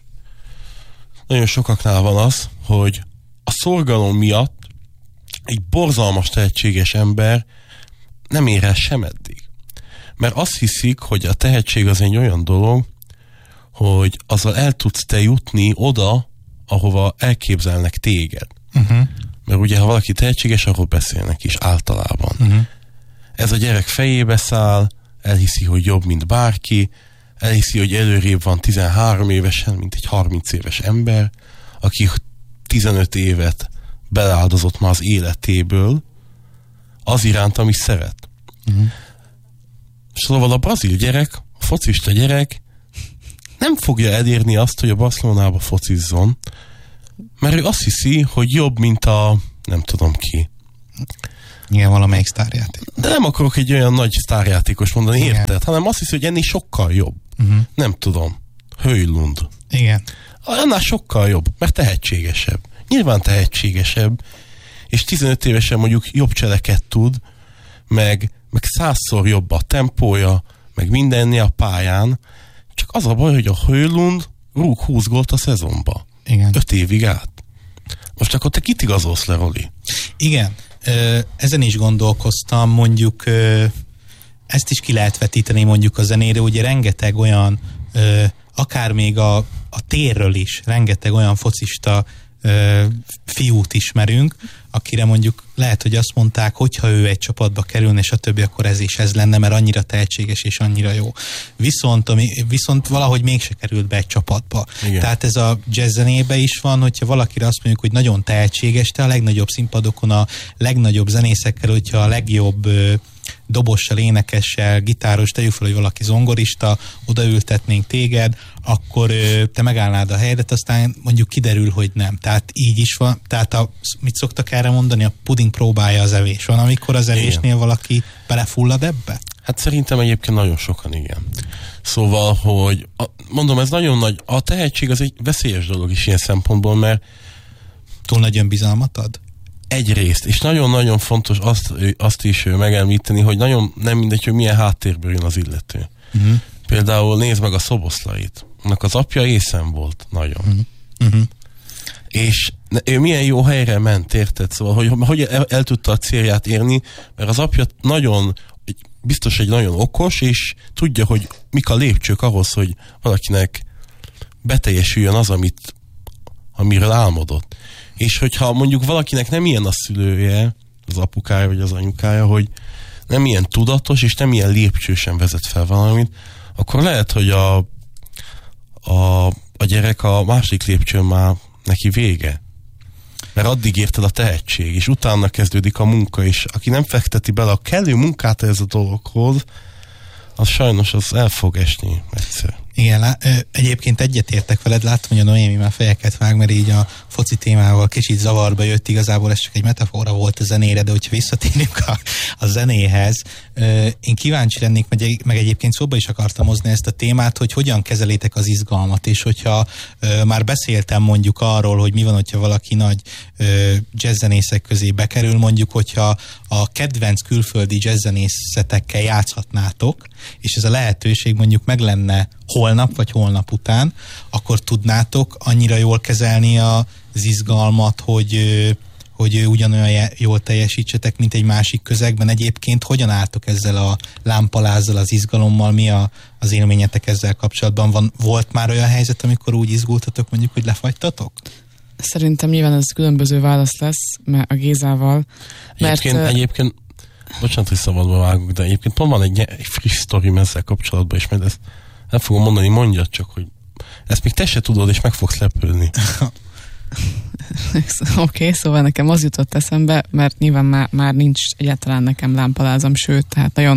nagyon sokaknál van az, hogy a szorgalom miatt egy borzalmas tehetséges ember nem ér el sem eddig. Mert azt hiszik, hogy a tehetség az egy olyan dolog, hogy azzal el tudsz te jutni oda, ahova elképzelnek téged. Uh-huh. Mert ugye, ha valaki tehetséges, arról beszélnek is általában. Uh-huh. Ez a gyerek fejébe száll, elhiszi, hogy jobb, mint bárki, elhiszi, hogy előrébb van tizenhárom évesen, mint egy harminc éves ember, aki tizenöt évet beleáldozott már az életéből az iránt, amit szeret. Uh-huh. Szóval a brazil gyerek, a focista gyerek nem fogja elérni azt, hogy a Barcelonába focizzon, mert ő azt hiszi, hogy jobb, mint a nem tudom ki. Igen, valamelyik sztárjáték. De nem akarok egy olyan nagy sztárjátékos mondani, igen. érted? Hanem azt hiszi, hogy ennél sokkal jobb. Uh-huh. Nem tudom. Höjlund. Igen. Annál sokkal jobb, mert tehetségesebb. Nyilván tehetségesebb, és tizenöt évesen mondjuk jobb cseleket tud, meg, meg százszor jobb a tempója, meg mindennél a pályán. Csak az a baj, hogy a Höjlund rúg húsz gólt a szezonba. Igen. Öt évig át. Most akkor te kit igazolsz le, Roli? Igen. Ezen is gondolkoztam, mondjuk ezt is ki lehet vetíteni mondjuk a zenére, ugye rengeteg olyan, akár még a, a térről is, rengeteg olyan focista fiút ismerünk, akire mondjuk lehet, hogy azt mondták, hogyha ő egy csapatba kerülne, és a többi, akkor ez is ez lenne, mert annyira tehetséges és annyira jó. Viszont, ami, viszont valahogy mégse került be egy csapatba. Igen. Tehát ez a jazz zenébe is van, hogyha valakire azt mondjuk, hogy nagyon tehetséges, te a legnagyobb színpadokon a legnagyobb zenészekkel, hogyha a legjobb dobossal, énekessel, gitáros, tegyük fel, hogy valaki zongorista, odaültetnénk téged, akkor ö, te megállnád a helyedet, aztán mondjuk kiderül, hogy nem. Tehát így is van. Tehát a, mit szoktak erre mondani? A puding próbálja az evés. Van, amikor az evésnél igen. valaki belefullad ebbe? Hát szerintem egyébként nagyon sokan igen. Szóval, hogy a, mondom, ez nagyon nagy, a tehetség az egy veszélyes dolog is ilyen szempontból, mert túl nagy önbizalmat ad? Egyrészt, és nagyon-nagyon fontos azt, azt is megemlíteni, hogy nagyon nem mindegy, hogy milyen háttérből jön az illető. Uh-huh. Például nézd meg a Szoboszlait. Annak az apja észen volt nagyon. Uh-huh. Uh-huh. És ő milyen jó helyre ment, érted? Szóval, hogy, hogy el, el tudta a célját érni, mert az apja nagyon, biztos egy nagyon okos, és tudja, hogy mik a lépcsők ahhoz, hogy valakinek beteljesüljön az, amit, amiről álmodott. És hogyha mondjuk valakinek nem ilyen a szülője, az apukája vagy az anyukája, hogy nem ilyen tudatos, és nem ilyen lépcsősen vezet fel valamit, akkor lehet, hogy a, a, a gyerek a másik lépcsőn már neki vége. Mert addig érted a tehetség, és utána kezdődik a munka, és aki nem fekteti bele a kellő munkát ez a dologhoz, az sajnos az el fog esni egyszer. Igen, lá, egyébként egyetértek veled, látom, hogy a Noémi már fejeket vág, mert így a foci témával kicsit zavarba jött, igazából ez csak egy metafora volt a zenére, de hogyha visszatérünk a, a zenéhez, én kíváncsi lennék, meg egyébként szóba is akartam hozni ezt a témát, hogy hogyan kezelitek az izgalmat, és hogyha már beszéltem mondjuk arról, hogy mi van, hogyha valaki nagy jazzzenészek közé bekerül, mondjuk, hogyha a kedvenc külföldi jazzzenészetekkel játszhatnátok, és ez a lehetőség mondjuk meg lenne holnap vagy holnap után, akkor tudnátok annyira jól kezelni az izgalmat, hogy, hogy ugyanolyan jól teljesítsetek, mint egy másik közegben. Egyébként hogyan álltok ezzel a lámpalázzal, az izgalommal? Mi a, az élményetek ezzel kapcsolatban? Van, volt már olyan helyzet, amikor úgy izgultatok mondjuk, hogy lefagytatok? Szerintem nyilván ez különböző válasz lesz, mert a Gézával. Mert, egyébként, uh, egyébként bocsánat, hogy szabadba vágok, de egyébként van egy, egy friss sztorim ezzel kapcsolatban, és majd ezt nem fogom mondani, mondjad csak, hogy ezt még te se tudod, és meg fogsz lepődni. Oké, okay, szóval nekem az jutott eszembe, mert nyilván már, már nincs egyáltalán nekem lámpalázam, sőt, tehát nagyon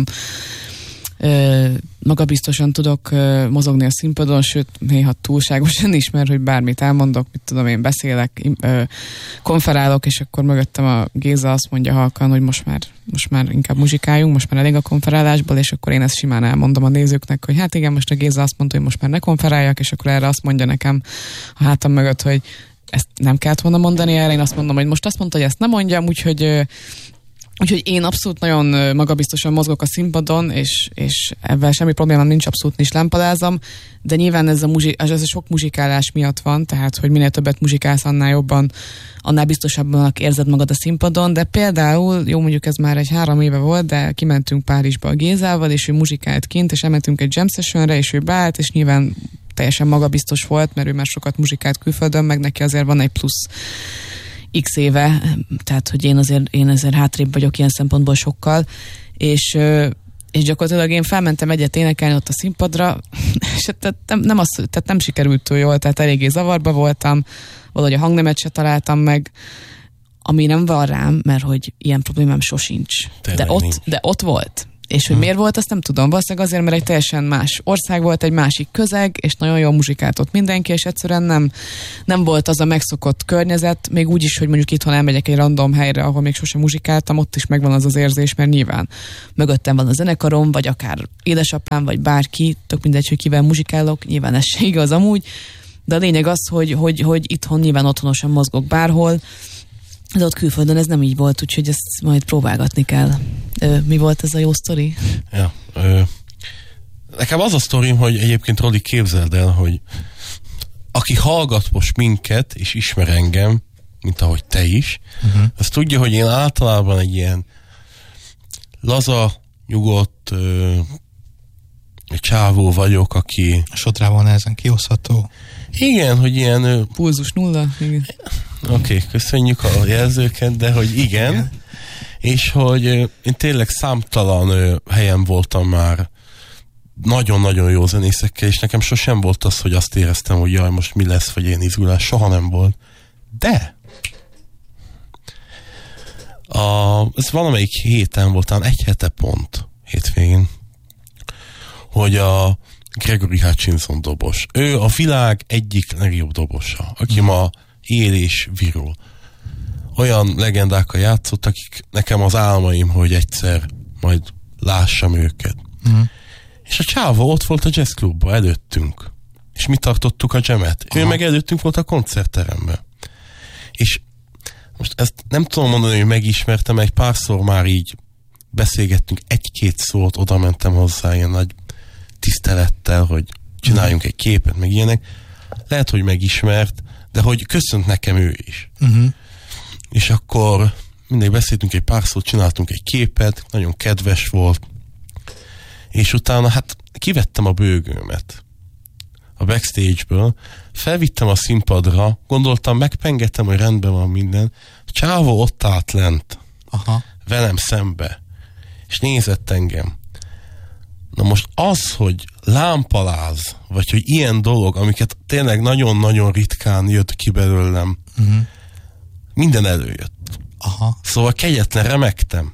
ö, magabiztosan tudok ö, mozogni a színpadon, sőt, néha túlságosan is, mert hogy bármit elmondok, mit tudom én, beszélek, ö, konferálok, és akkor mögöttem a Géza azt mondja halkan, hogy most már, most már inkább muzsikáljunk, most már elég a konferálásból, és akkor én ezt simán elmondom a nézőknek, hogy hát igen, most a Géza azt mondta, hogy most már ne konferáljak, és akkor erre azt mondja nekem a hátam mögött, hogy ezt nem kellett volna mondani erre, én azt mondom, hogy most azt mondta, hogy ezt nem mondjam, úgyhogy, úgyhogy én abszolút nagyon magabiztosan mozgok a színpadon, és, és ebben semmi problémám nincs, abszolút nincs lámpalázam, de nyilván ez a, muzsi, ez a sok muzsikálás miatt van, tehát hogy minél többet muzsikálsz, annál jobban, annál biztosabban érzed magad a színpadon, de például, jó mondjuk ez már egy három éve volt, de kimentünk Párizsba a Gézával, és ő muzsikált kint, és elmentünk egy jam sessionre, és ő beállt, és nyilván teljesen magabiztos volt, mert ő már sokat muzsikált külföldön, meg neki azért van egy plusz x éve, tehát hogy én azért, én azért hátrébb vagyok ilyen szempontból sokkal, és, és gyakorlatilag én felmentem egyet énekelni ott a színpadra, és tehát nem, nem, az, tehát nem sikerült túl jól, tehát eléggé zavarba voltam, valahogy a hangnemet se találtam meg, ami nem van rám, mert hogy ilyen problémám sosincs. De ott, de ott volt. És hogy hmm. miért volt, azt nem tudom. Valószínűleg azért, mert egy teljesen más ország volt, egy másik közeg, és nagyon jól muzsikált ott mindenki, és egyszerűen nem, nem volt az a megszokott környezet, még úgy is, hogy mondjuk itthon elmegyek egy random helyre, ahol még sosem muzsikáltam, ott is megvan az az érzés, mert nyilván mögöttem van a zenekarom, vagy akár édesapám, vagy bárki, tök mindegy, hogy kivel muzsikálok, nyilván ez se igaz amúgy, de a lényeg az, hogy, hogy, hogy itthon nyilván otthonosan mozgok bárhol, de ott külföldön ez nem így volt, úgyhogy ezt majd próbálgatni kell. Ö, mi volt ez a jó sztori? Ja, ö, nekem az a sztorim, hogy egyébként Roli, képzeld el, hogy aki hallgat most minket, és ismer engem, mint ahogy te is, uh-huh. az tudja, hogy én általában egy ilyen laza, nyugodt ö, csávó vagyok, aki... A sodrával nehezen kihozható. Igen, hogy ilyen... Ö, pulzus nulla. Igen. Oké, okay, köszönjük a jelzőket, de hogy igen, igen. És hogy ö, én tényleg számtalan ö, helyen voltam már nagyon-nagyon jó zenészekkel, és nekem sosem volt az, hogy azt éreztem, hogy jaj, most mi lesz, vagy én izgulás, soha nem volt. De a, ez valamelyik héten voltam, egy hete pont, hétvégén, hogy a Gregory Hutchinson dobos. Ő a világ egyik legjobb dobosa, aki ma él és virul. Olyan legendákkal játszott, akik nekem az álmaim, hogy egyszer majd lássam őket. Mm. És a csávó ott volt a jazzklubban előttünk. És mi tartottuk a jamet. Aha. Ő meg előttünk volt a koncertteremben. És most ezt nem tudom mondani, hogy megismertem, egy párszor már így beszélgettünk, egy-két szót, oda mentem hozzá ilyen nagy tisztelettel, hogy csináljunk egy képet, meg ilyenek. Lehet, hogy megismert, de hogy köszönt nekem ő is. Uh-huh. És akkor mindig beszéltünk egy pár szót, csináltunk egy képet, nagyon kedves volt, és utána hát kivettem a bőgőmet a backstage-ből, felvittem a színpadra, gondoltam, megpengettem, hogy rendben van minden. A csávó ott állt lent, aha, velem szembe, és nézett engem. Na most az, hogy lámpaláz, vagy hogy ilyen dolog, amiket tényleg nagyon-nagyon ritkán jött ki belőlem, uh-huh. minden előjött. Aha. Szóval kegyetlen remektem,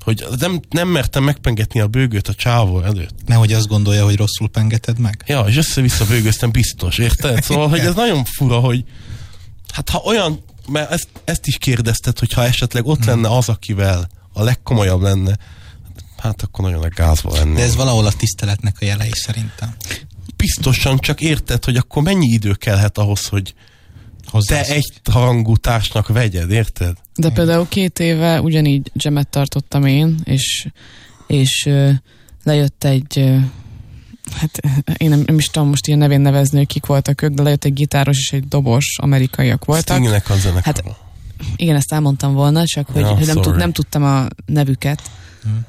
hogy nem, nem mertem megpengetni a bőgőt a csávó előtt. Nehogy azt gondolja, hogy rosszul pengeted meg. Ja, és össze-vissza bőgöztem biztos, érted? Szóval, hogy ez nagyon fura, hogy hát ha olyan, mert ezt, ezt is kérdezted, hogyha esetleg ott hmm. lenne az, akivel a legkomolyabb lenne, hát akkor nagyon a gázba lenne. De ez valahol a tiszteletnek a jelei szerintem. Biztosan, csak érted, hogy akkor mennyi idő kellhet ahhoz, hogy te egy harangú társnak vegyed, érted? De például két éve ugyanígy jamet tartottam én, és, és uh, lejött egy, uh, hát én nem, nem is tudom most ilyen nevén nevezni, hogy kik voltak ők, de lejött egy gitáros és egy dobos, amerikaiak voltak. Stingnek a zenekar. Hát igen, ezt elmondtam volna, csak hogy, ja, hogy nem, tud, nem tudtam a nevüket. Hmm.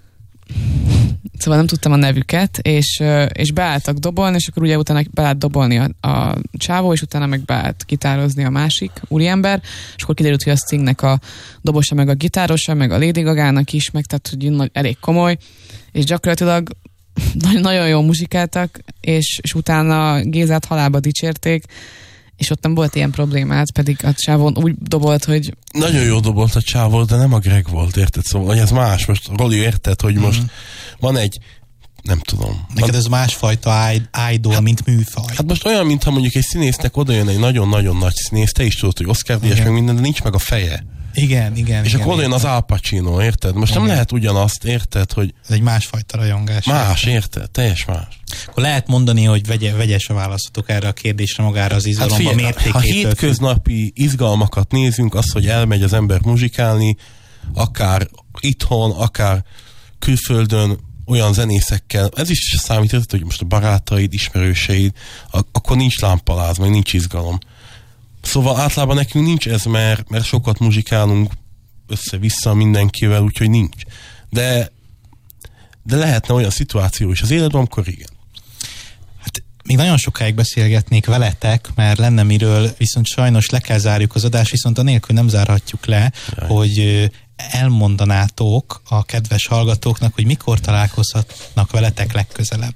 Szóval nem tudtam a nevüket, és, és beálltak dobolni, és akkor ugye utána beállt dobolni a, a csávó, és utána meg beállt gitározni a másik úriember, és akkor kiderült, hogy a Stingnek a dobosa, meg a gitárosa, meg a Lady Gagának is, meg tehát, hogy elég komoly, és gyakorlatilag nagyon jól muzsikáltak, és, és utána Gézát halálba dicsérték, és ott nem volt ilyen problémát, pedig a csávon úgy dobolt, hogy... Nagyon jó dobolt a csávó, de nem a Greg volt, érted? Szóval, hogy ez más. Most, Roli, érted, hogy most mm-hmm. van egy, nem tudom. Neked van... ez másfajta idol, hát, mint műfaj. Hát most olyan, mintha mondjuk egy színésznek oda jön egy nagyon-nagyon nagy színész, te is tudod, hogy Oscar-díjas, meg minden, de nincs meg a feje. Igen, igen. És igen, akkor oda jön az Al Pacino, érted? Most igen. nem lehet ugyanazt, érted, hogy... Ez egy másfajta rajongás. Más, érted? Teljes más. Akkor lehet mondani, hogy vegye, vegyes a válaszatok erre a kérdésre magára az izgalomba hát mértékétől. Ha hétköznapi izgalmakat nézünk, az, hogy elmegy az ember muzsikálni, akár itthon, akár külföldön, olyan zenészekkel, ez is számít, hogy most a barátaid, ismerőseid, akkor nincs lámpaláz, meg nincs izgalom. Szóval általában nekünk nincs ez, mert, mert sokat muzsikálunk össze-vissza mindenkivel, úgyhogy nincs. De, de lehetne olyan szituáció is az életben, amikor igen. Hát még nagyon sokáig beszélgetnék veletek, mert lenne miről, viszont sajnos le kell zárjuk az adást, viszont anélkül nem zárhatjuk le, Jaj. hogy elmondanátok a kedves hallgatóknak, hogy mikor találkozhatnak veletek legközelebb.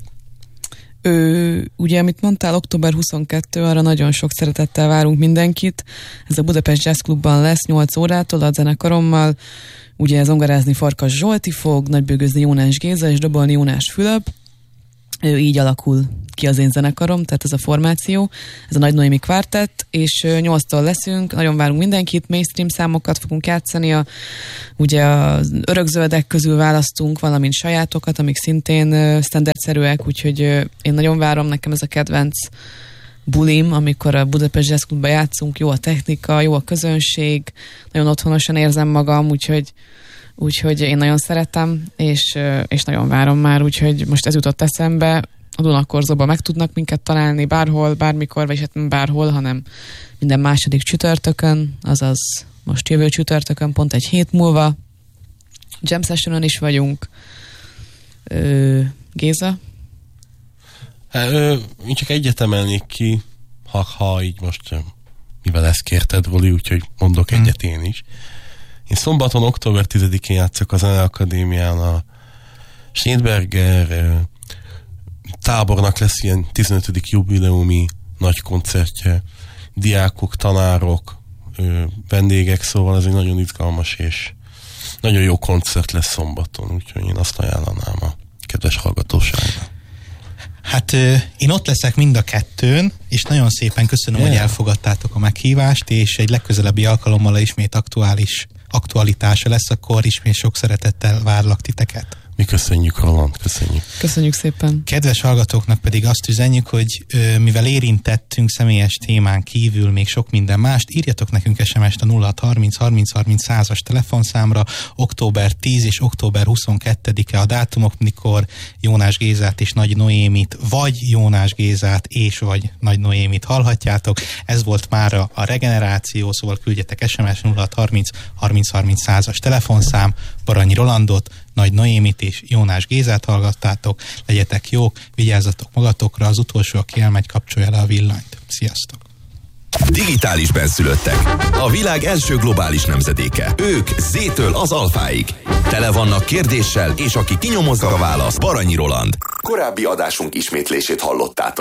Ő, ugye, amit mondtál, október huszonkettő, arra nagyon sok szeretettel várunk mindenkit. Ez a Budapest Jazz Clubban lesz nyolc órától a zenekarommal. Ugye zongorázni Farkas Zsolti fog, nagybőgözni Jónás Géza és dobolni Jónás Fülöp. Ő így alakul ki az én zenekarom, tehát ez a formáció, ez a Nagy Noémi Quartet, és nyolctól leszünk, nagyon várunk mindenkit, mainstream számokat fogunk játszani, a, ugye az örökzöldek közül választunk, valamint sajátokat, amik szintén standardszerűek, úgyhogy én nagyon várom, nekem ez a kedvenc bulim, amikor a Budapest Jazz Clubban játszunk, jó a technika, jó a közönség, nagyon otthonosan érzem magam, úgyhogy úgyhogy én nagyon szeretem, és, és nagyon várom már, úgyhogy most ez jutott eszembe, a Dunakorzóban meg tudnak minket találni bárhol, bármikor, vagy hát nem bárhol, hanem minden második csütörtökön, azaz most jövő csütörtökön, pont egy hét múlva. Jam Sessionon is vagyunk. Ö, Géza? Hát, ö, én csak egyet emelnék ki, ha, ha így most, mivel ezt kérted, Voli, úgyhogy mondok hmm. egyet én is. Én szombaton, október tizedikén játszok a Zeneakadémián, a Schneidberger tábornak lesz ilyen tizenötödik jubileumi nagy koncertje, diákok, tanárok, vendégek, szóval ez egy nagyon izgalmas és nagyon jó koncert lesz szombaton, úgyhogy én azt ajánlanám a kedves hallgatóságnak. Hát én ott leszek mind a kettőn, és nagyon szépen köszönöm, yeah. hogy elfogadtátok a meghívást, és egy legközelebbi alkalommal ismét aktuális aktualitása lesz, akkor ismét sok szeretettel várlak titeket. Mi köszönjük, Roland, köszönjük. Köszönjük szépen. Kedves hallgatóknak pedig azt üzenjük, hogy ö, mivel érintettünk személyes témán kívül még sok minden mást, írjatok nekünk es em est a nulla hat harminc harminc harminc százas telefonszámra. október tíz és október huszonkettedike a dátumok, mikor Jónás Gézát és Nagy Noémit, vagy Jónás Gézát és vagy Nagy Noémit hallhatjátok. Ez volt már a, a regeneráció, szóval küldjetek es em es nulla hat harminc harminc harminc százas telefonszám, Baranyi Rolandot, Nagy Noémit és Jónás Gézát hallgattátok. Legyetek jók, vigyázzatok magatokra, az utolsó, aki elmegy, kapcsolja le a villanyt. Sziasztok! Digitális benszülöttek. A világ első globális nemzedéke. Ők Z-től az alfáig. Tele vannak kérdéssel, és aki kinyomozza a választ, Baranyi Roland. Korábbi adásunk ismétlését hallottátok.